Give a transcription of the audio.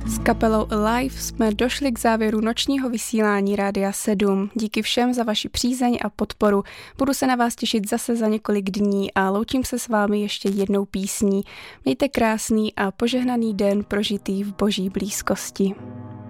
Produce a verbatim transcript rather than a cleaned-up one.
S kapelou Alive jsme došli k závěru nočního vysílání Rádia sedm. Díky všem za vaši přízeň a podporu. Budu se na vás těšit zase za několik dní a loučím se s vámi ještě jednou písní. Mějte krásný a požehnaný den prožitý v boží blízkosti.